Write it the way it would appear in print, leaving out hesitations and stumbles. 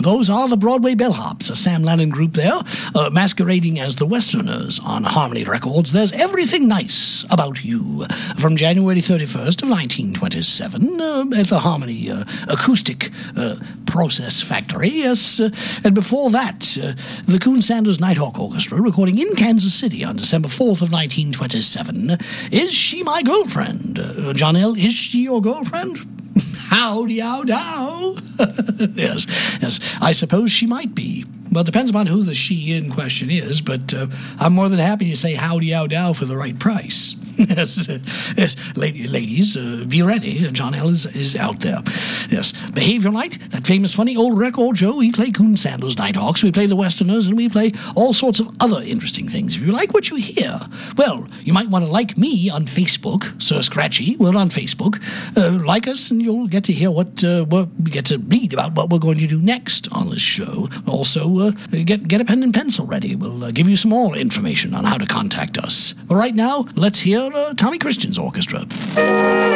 Those are the Broadway Bellhops, a Sam Lannon group there, masquerading as the Westerners on Harmony Records. There's Everything Nice About You from January 31st of 1927 at the Harmony Acoustic Process Factory, yes. And before that, the Coon Sanders Nighthawk Orchestra recording in Kansas City on December 4th of 1927. Is She My Girlfriend? John L., is she your girlfriend? Howdy, how, dow. Yes, I suppose she might be. Well, it depends upon who the she in question is, but I'm more than happy to say howdy, how, dow for the right price. Yes, ladies, be ready. John L. is out there. Yes, Behavior Night, that famous funny old record show. We play Coon Sanders Nighthawks, we play the Westerners, and we play all sorts of other interesting things. If you like what you hear, well, you might want to like me on Facebook, Sir Scratchy. We're on Facebook. Like us, and you'll get to hear what we get to read about what we're going to do next on this show. Also, get a pen and pencil ready. We'll give you some more information on how to contact us. But right now, let's hear Tommy Christian's orchestra.